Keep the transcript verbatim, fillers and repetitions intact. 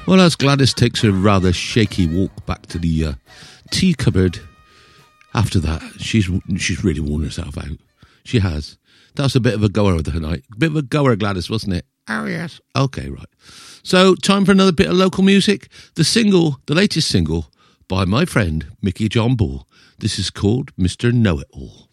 Well, as Gladys takes a rather shaky walk back to the uh, tea cupboard, after that, she's she's really worn herself out. She has. That was a bit of a goer tonight. A bit of a goer, Gladys, wasn't it? Oh, yes. Okay, right. So, time for another bit of local music. The single, the latest single, by my friend, Mickey John Ball. This is called Mister Know-It-All.